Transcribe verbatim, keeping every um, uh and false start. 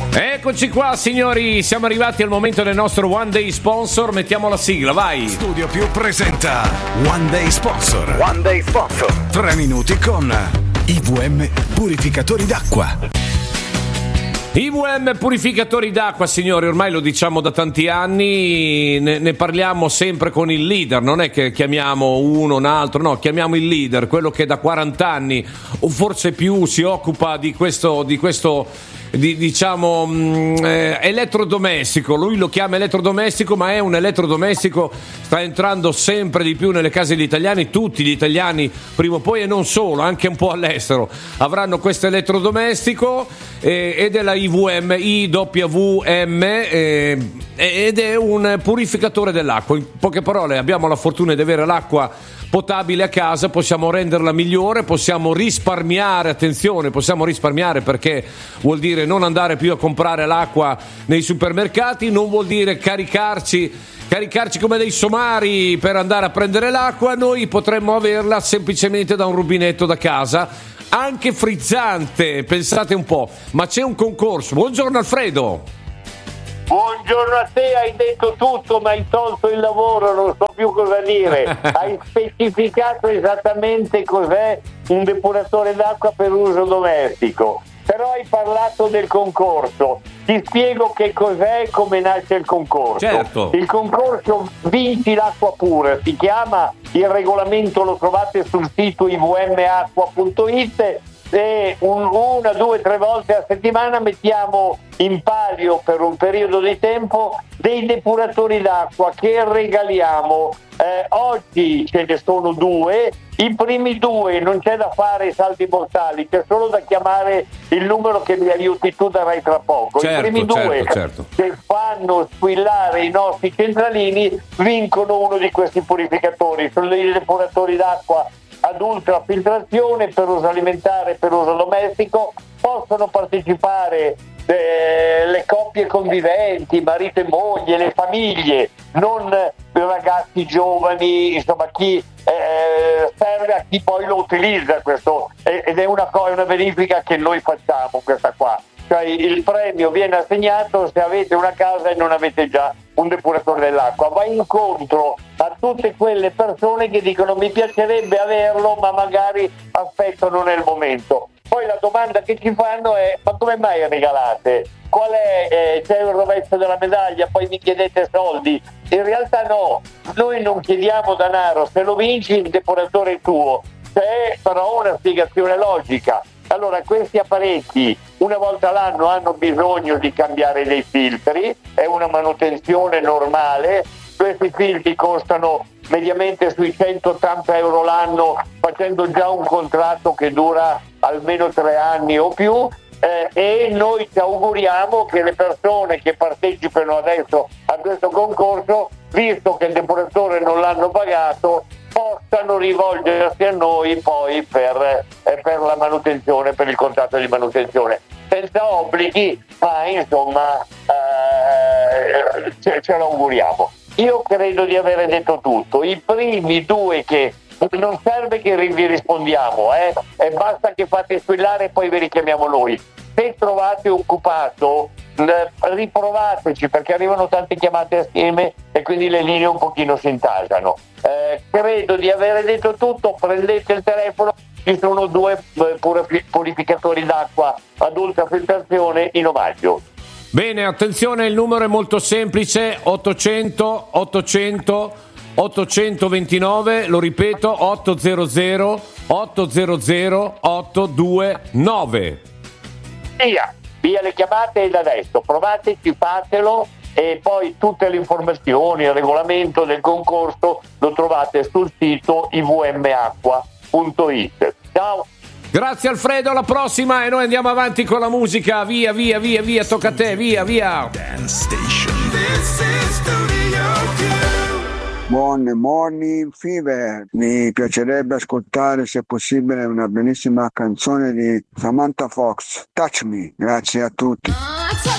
Eccoci qua signori, siamo arrivati al momento del nostro One Day Sponsor, mettiamo la sigla, vai! Studio Più presenta One Day Sponsor. One Day Sponsor. Tre minuti con I V M Purificatori d'acqua. I V M Purificatori d'acqua, signori, ormai lo diciamo da tanti anni, ne, ne parliamo sempre con il leader, non è che chiamiamo uno, un altro, no, chiamiamo il leader, quello che da quaranta anni o forse più si occupa di questo, di questo di, diciamo mh, eh, elettrodomestico. Lui lo chiama elettrodomestico, ma è un elettrodomestico, sta entrando sempre di più nelle case degli italiani. Tutti gli italiani prima o poi, e non solo, anche un po' all'estero, avranno questo elettrodomestico eh, ed è la I V M, I W M, eh, ed è un purificatore dell'acqua. In poche parole, abbiamo la fortuna di avere l'acqua potabile a casa, possiamo renderla migliore, possiamo risparmiare, attenzione, possiamo risparmiare, perché vuol dire non andare più a comprare l'acqua nei supermercati, non vuol dire caricarci caricarci come dei somari per andare a prendere l'acqua. Noi potremmo averla semplicemente da un rubinetto da casa, anche frizzante, pensate un po'. Ma c'è un concorso. Buongiorno Alfredo. Buongiorno a te, hai detto tutto, ma hai tolto il lavoro, non so più cosa dire. Hai specificato esattamente cos'è un depuratore d'acqua per uso domestico, però hai parlato del concorso. Ti spiego che cos'è e come nasce il concorso. Certo. Il concorso Vinci l'acqua pura si chiama, il regolamento lo trovate sul sito i v m acqua punto i t. E un, una, due, tre volte a settimana mettiamo in palio per un periodo di tempo dei depuratori d'acqua che regaliamo. Eh, oggi ce ne sono due, i primi due non c'è da fare saldi mortali, c'è solo da chiamare il numero che mi aiuti tu, darai tra poco. Certo, I primi certo, due certo. che fanno squillare i nostri centralini vincono uno di questi purificatori. Sono dei depuratori d'acqua ad ultrafiltrazione per uso alimentare, per uso domestico. Possono partecipare eh, le coppie conviventi, marito e moglie, le famiglie, non ragazzi giovani, insomma chi eh, serve a chi poi lo utilizza questo, ed è una, cosa, una verifica che noi facciamo questa qua. Cioè il premio viene assegnato se avete una casa e non avete già un depuratore dell'acqua. Va incontro a tutte quelle persone che dicono mi piacerebbe averlo ma magari aspettano nel momento. Poi la domanda che ci fanno è: ma come mai regalate? Qual è? Eh, c'è il rovescio della medaglia, poi mi chiedete soldi. In realtà no, noi non chiediamo denaro, se lo vinci il depuratore è tuo. C'è però una spiegazione logica. Allora, questi apparecchi una volta all'anno hanno bisogno di cambiare dei filtri, è una manutenzione normale. Questi filtri costano mediamente sui centottanta euro l'anno, facendo già un contratto che dura almeno tre anni o più, eh, e noi ci auguriamo che le persone che partecipano adesso a questo concorso, visto che il depuratore non l'hanno pagato, possano rivolgersi a noi poi per, eh, per la manutenzione, per il contratto di manutenzione, senza obblighi, ma insomma eh, ce, ce lo auguriamo. Io credo di avere detto tutto. I primi due che non serve che vi rispondiamo, eh, e basta che fate squillare e poi vi richiamiamo noi. Se trovate occupato, riprovateci, perché arrivano tante chiamate assieme e quindi le linee un pochino si intasano. Eh, credo di avere detto tutto, prendete il telefono, ci sono due purificatori d'acqua ad ultrafiltrazione in omaggio. Bene, attenzione, il numero è molto semplice: ottocento ottocento ottocentoventinove, lo ripeto, ottocento ottocento ottocentonove. Via, via le chiamate da adesso, provateci, fatelo, e poi tutte le informazioni, il regolamento del concorso lo trovate sul sito i v m acqua punto i t. Ciao! Grazie Alfredo, alla prossima, e noi andiamo avanti con la musica. Via, via, via, via, tocca a te, via, via. Dance Station. Buon morning fever, mi piacerebbe ascoltare se possibile una bellissima canzone di Samantha Fox, Touch Me. Grazie a tutti.